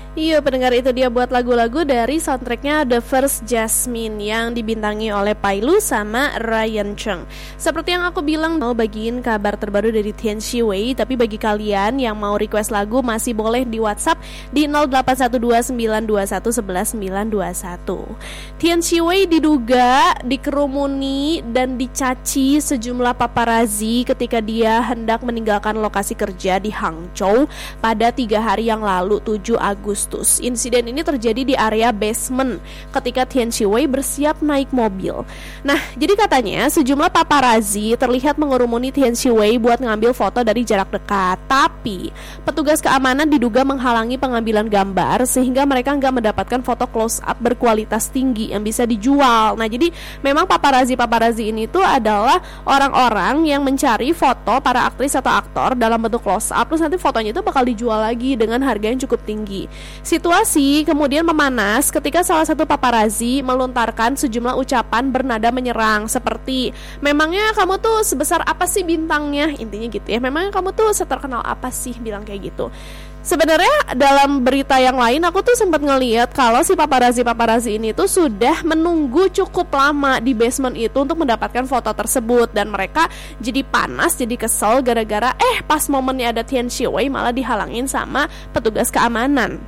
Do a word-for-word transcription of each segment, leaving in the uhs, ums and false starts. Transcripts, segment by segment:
Iya pendengar, itu dia buat lagu-lagu dari soundtracknya The First Jasmine yang dibintangi oleh Pai Lu sama Ryan Cheng. Seperti yang aku bilang, mau bagiin kabar terbaru dari Tian Shiwei. Tapi bagi kalian yang mau request lagu masih boleh di WhatsApp di nol delapan satu dua sembilan dua satu satu satu sembilan dua satu. Tian Shiwei diduga dikerumuni dan dicaci sejumlah paparazzi ketika dia hendak meninggalkan lokasi kerja di Hangzhou pada tiga hari yang lalu, tujuh Agustus. Insiden ini terjadi di area basement ketika Tian Shiwei bersiap naik mobil. Nah, jadi katanya sejumlah paparazzi terlihat mengerumuni Tian Shiwei buat ngambil foto dari jarak dekat. Tapi petugas keamanan diduga menghalangi pengambilan gambar sehingga mereka nggak mendapatkan foto close up berkualitas tinggi yang bisa dijual. Nah, jadi memang paparazzi-paparazzi ini tuh adalah orang-orang yang mencari foto para aktris atau aktor dalam bentuk close up, terus nanti fotonya itu bakal dijual lagi dengan harga yang cukup tinggi. Situasi kemudian memanas ketika salah satu paparazzi melontarkan sejumlah ucapan bernada menyerang seperti, memangnya kamu tuh sebesar apa sih bintangnya, intinya gitu ya, memangnya kamu tuh seterkenal apa sih, bilang kayak gitu. Sebenarnya dalam berita yang lain aku tuh sempat ngelihat kalau si paparazzi-paparazzi ini tuh sudah menunggu cukup lama di basement itu untuk mendapatkan foto tersebut, dan mereka jadi panas, jadi kesel gara-gara eh pas momennya ada Tian Shiwei malah dihalangin sama petugas keamanan.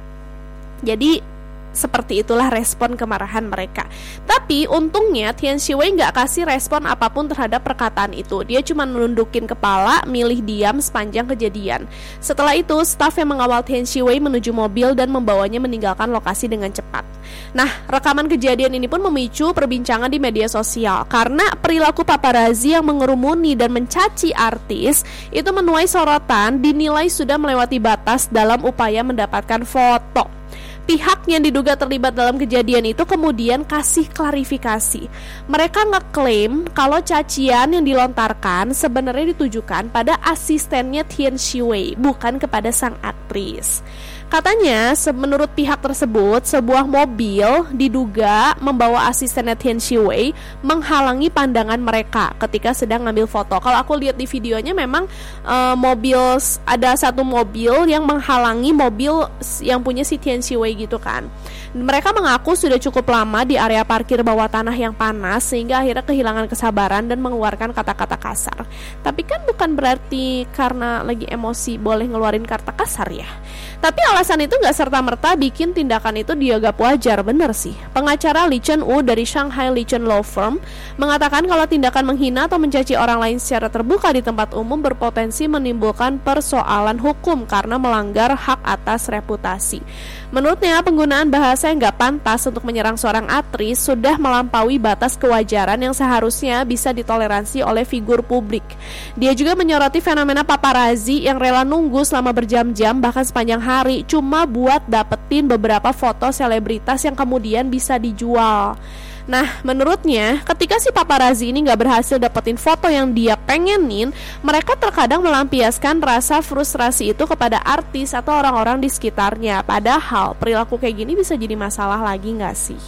Jadi seperti itulah respon kemarahan mereka. Tapi untungnya Tian Shiwei gak kasih respon apapun terhadap perkataan itu. Dia cuma menundukin kepala, milih diam sepanjang kejadian. Setelah itu, staf yang mengawal Tian Shiwei menuju mobil dan membawanya meninggalkan lokasi dengan cepat. Nah, rekaman kejadian ini pun memicu perbincangan di media sosial karena perilaku paparazzi yang mengerumuni dan mencaci artis itu menuai sorotan, dinilai sudah melewati batas dalam upaya mendapatkan foto. Pihak yang diduga terlibat dalam kejadian itu kemudian kasih klarifikasi. Mereka ngeklaim kalau cacian yang dilontarkan sebenarnya ditujukan pada asistennya Tian Shiwei, bukan kepada sang aktris. Katanya, menurut pihak tersebut, sebuah mobil diduga membawa asistennya Tian Shiwei menghalangi pandangan mereka ketika sedang ngambil foto. Kalau aku lihat di videonya memang uh, mobil, ada satu mobil yang menghalangi mobil yang punya si Tian Shiwei gitu kan. Mereka mengaku sudah cukup lama di area parkir bawah tanah yang panas sehingga akhirnya kehilangan kesabaran dan mengeluarkan kata-kata kasar. Tapi kan bukan berarti karena lagi emosi boleh ngeluarin kata kasar ya. Tapi alasan itu gak serta-merta bikin tindakan itu dianggap wajar, bener sih. Pengacara Lee Chen-woo dari Shanghai Lee Chen Law Firm mengatakan kalau tindakan menghina atau mencaci orang lain secara terbuka di tempat umum berpotensi menimbulkan persoalan hukum karena melanggar hak atas reputasi. Menurutnya, penggunaan bahasa yang gak pantas untuk menyerang seorang aktris sudah melampaui batas kewajaran yang seharusnya bisa ditoleransi oleh figur publik. Dia juga menyoroti fenomena paparazzi yang rela nunggu selama berjam-jam bahkan sepanjang hari cuma buat dapetin beberapa foto selebritas yang kemudian bisa dijual. Nah, menurutnya ketika si paparazzi ini gak berhasil dapetin foto yang dia pengenin, mereka terkadang melampiaskan rasa frustrasi itu kepada artis atau orang-orang di sekitarnya. Padahal perilaku kayak gini bisa jadi masalah lagi gak sih?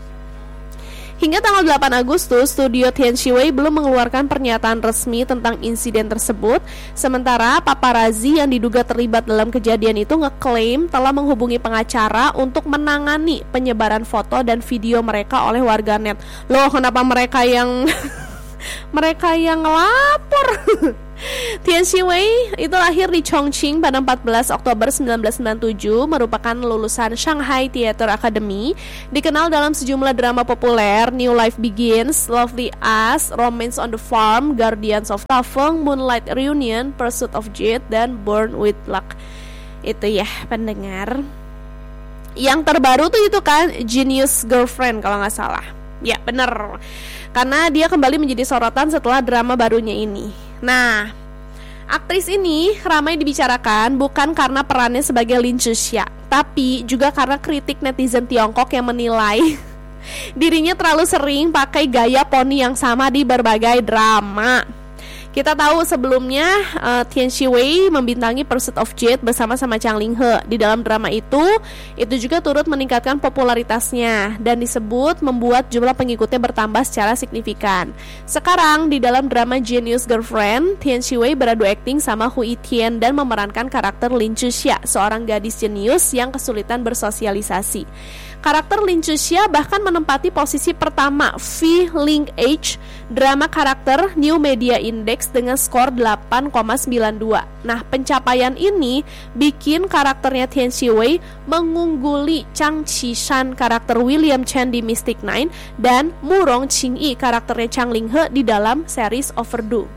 Hingga tanggal delapan Agustus, studio Tian Shiwei belum mengeluarkan pernyataan resmi tentang insiden tersebut. Sementara paparazzi yang diduga terlibat dalam kejadian itu ngeklaim telah menghubungi pengacara untuk menangani penyebaran foto dan video mereka oleh warganet. Loh, kenapa mereka yang mereka yang ngelapor? Tian Shiwei itu lahir di Chongqing pada empat belas Oktober sembilan belas sembilan puluh tujuh, merupakan lulusan Shanghai Theatre Academy. Dikenal dalam sejumlah drama populer, New Life Begins, Lovely Us, Romance on the Farm, Guardians of Tafeng, Moonlight Reunion, Pursuit of Jade, dan Born with Luck. Itu ya pendengar. Yang terbaru tuh itu kan Genius Girlfriend kalau gak salah. Ya bener, karena dia kembali menjadi sorotan setelah drama barunya ini. Nah, aktris ini ramai dibicarakan bukan karena perannya sebagai Lin Zhixia, tapi juga karena kritik netizen Tiongkok yang menilai dirinya terlalu sering pakai gaya poni yang sama di berbagai drama. Kita tahu sebelumnya uh, Tian Shi-wei membintangi Pursuit of Jade bersama-sama Chang Ling-he. Di dalam drama itu, itu juga turut meningkatkan popularitasnya dan disebut membuat jumlah pengikutnya bertambah secara signifikan. Sekarang di dalam drama Genius Girlfriend, Tian Shi-wei beradu akting sama Hu Yi-tian dan memerankan karakter Lin Chuxia, seorang gadis jenius yang kesulitan bersosialisasi. Karakter Lin Chuxia bahkan menempati posisi pertama V Link H drama karakter New Media Index dengan skor delapan koma sembilan dua. Nah, pencapaian ini bikin karakternya Tian Shi-wei mengungguli Chang Qishan karakter William Chen di Mystic Nine dan Murong Qingyi karakternya Chang Ling-he di dalam series Overdue.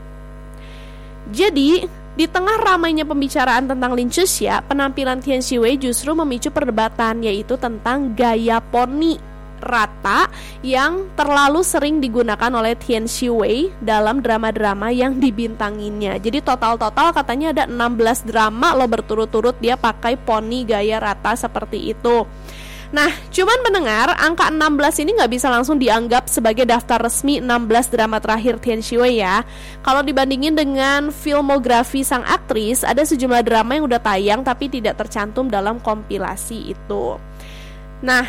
Jadi di tengah ramainya pembicaraan tentang Lin Chuxia, penampilan Tian Shi-wei justru memicu perdebatan, yaitu tentang gaya poni rata yang terlalu sering digunakan oleh Tian Shi-wei dalam drama-drama yang dibintanginya. Jadi total-total katanya ada enam belas drama lo berturut-turut dia pakai poni gaya rata seperti itu. Nah, cuman mendengar angka enam belas ini nggak bisa langsung dianggap sebagai daftar resmi enam belas drama terakhir Tian Shi-wei ya. Kalau dibandingin dengan filmografi sang aktris, ada sejumlah drama yang udah tayang tapi tidak tercantum dalam kompilasi itu. Nah,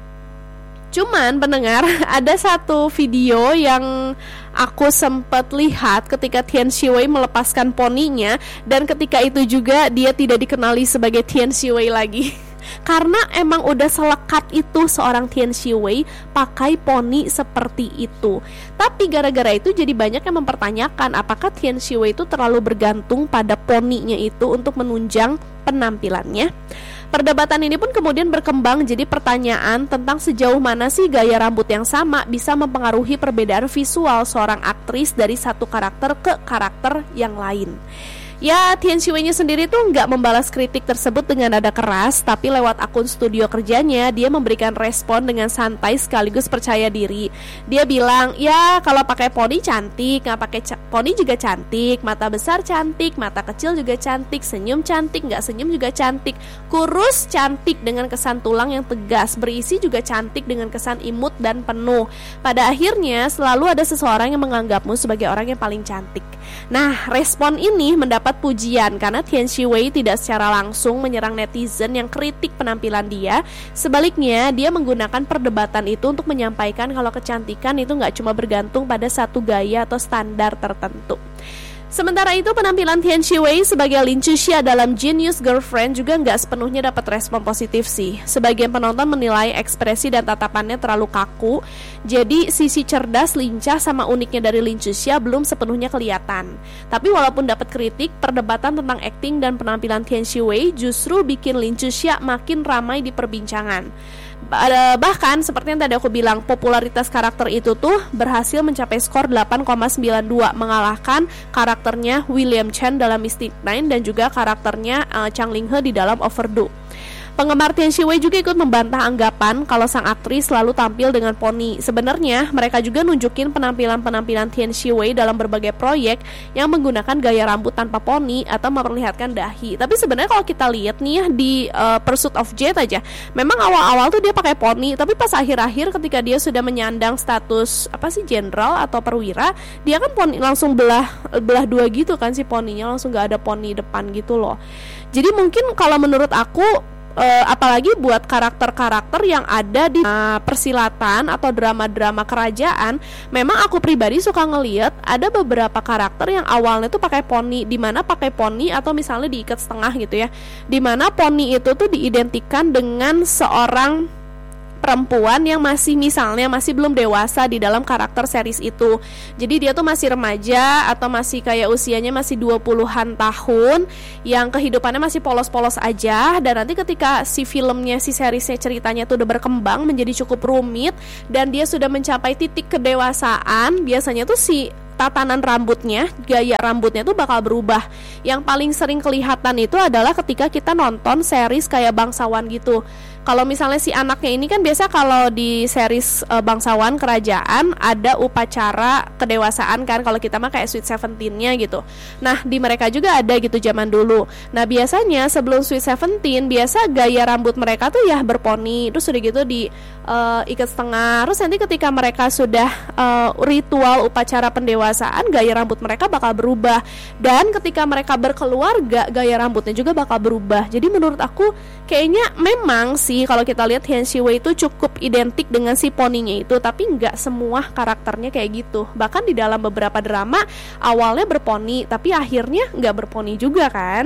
cuman pendengar, ada satu video yang aku sempat lihat ketika Tian Shi-wei melepaskan poninya, dan ketika itu juga dia tidak dikenali sebagai Tian Shi-wei lagi. Karena emang udah selekat itu seorang Tian Shi-wei pakai poni seperti itu. Tapi gara-gara itu jadi banyak yang mempertanyakan apakah Tian Shi-wei itu terlalu bergantung pada poninya itu untuk menunjang penampilannya. Perdebatan ini pun kemudian berkembang jadi pertanyaan tentang sejauh mana sih gaya rambut yang sama bisa mempengaruhi perbedaan visual seorang aktris dari satu karakter ke karakter yang lain. Ya, Tian Shi-wei-nya sendiri tuh nggak membalas kritik tersebut dengan nada keras, tapi lewat akun studio kerjanya dia memberikan respon dengan santai sekaligus percaya diri. Dia bilang, ya kalau pakai poni cantik, nggak pakai ca- poni juga cantik, mata besar cantik, mata kecil juga cantik, senyum cantik, nggak senyum juga cantik, kurus cantik dengan kesan tulang yang tegas, berisi juga cantik dengan kesan imut dan penuh. Pada akhirnya selalu ada seseorang yang menganggapmu sebagai orang yang paling cantik. Nah, respon ini mendapat pujian karena Tian Shi-wei tidak secara langsung menyerang netizen yang kritik penampilan dia. Sebaliknya, dia menggunakan perdebatan itu untuk menyampaikan kalau kecantikan itu nggak cuma bergantung pada satu gaya atau standar tertentu. Sementara itu, penampilan Tian Shi-wei sebagai Lin Chuxia dalam Genius Girlfriend juga nggak sepenuhnya dapat respon positif sih. Sebagian penonton menilai ekspresi dan tatapannya terlalu kaku, jadi sisi cerdas, lincah, sama uniknya dari Lin Chuxia belum sepenuhnya kelihatan. Tapi walaupun dapat kritik, perdebatan tentang akting dan penampilan Tian Shi-wei justru bikin Lin Chuxia makin ramai di perbincangan. Bahkan seperti yang tadi aku bilang, popularitas karakter itu tuh berhasil mencapai skor delapan koma sembilan dua, mengalahkan karakternya William Chen dalam Mystic Nine dan juga karakternya uh, Chang Ling-he di dalam Overdue. Penggemar Tian Shi-wei juga ikut membantah anggapan kalau sang aktris selalu tampil dengan poni. Sebenarnya mereka juga nunjukin penampilan-penampilan Tian Shi-wei dalam berbagai proyek yang menggunakan gaya rambut tanpa poni atau memperlihatkan dahi. Tapi sebenarnya kalau kita lihat nih ya di uh, Pursuit of Jade aja, memang awal-awal tuh dia pakai poni, tapi pas akhir-akhir ketika dia sudah menyandang status apa sih jenderal atau perwira, dia kan poni langsung belah belah dua gitu kan, si poninya langsung gak ada poni depan gitu loh. Jadi mungkin kalau menurut aku, Uh, apalagi buat karakter-karakter yang ada di uh, persilatan atau drama-drama kerajaan, memang aku pribadi suka ngeliat ada beberapa karakter yang awalnya tuh pakai poni, dimana pakai poni atau misalnya diikat setengah gitu ya, dimana poni itu tuh diidentikan dengan seorang perempuan yang masih misalnya masih belum dewasa di dalam karakter series itu. Jadi dia tuh masih remaja atau masih kayak usianya masih dua puluhan tahun, yang kehidupannya masih polos-polos aja. Dan nanti ketika si filmnya, si seriesnya, ceritanya tuh udah berkembang menjadi cukup rumit dan dia sudah mencapai titik kedewasaan, biasanya tuh si tatanan rambutnya, gaya rambutnya tuh bakal berubah. Yang paling sering kelihatan itu adalah ketika kita nonton series kayak Bangsawan gitu. Kalau misalnya si anaknya ini kan biasa kalau di series e, Bangsawan kerajaan ada upacara kedewasaan kan, kalau kita mah kayak Sweet Seventeen-nya gitu. Nah, di mereka juga ada gitu zaman dulu. Nah, biasanya sebelum Sweet Seventeen biasa gaya rambut mereka tuh ya berponi, terus udah gitu di e, ikat setengah. Terus nanti ketika mereka sudah e, ritual upacara pendewa pendewasaan gaya rambut mereka bakal berubah, dan ketika mereka berkeluarga gaya rambutnya juga bakal berubah. Jadi menurut aku kayaknya memang sih kalau kita lihat Tian Shi-wei itu cukup identik dengan si poninya itu, tapi nggak semua karakternya kayak gitu. Bahkan di dalam beberapa drama awalnya berponi tapi akhirnya nggak berponi juga kan.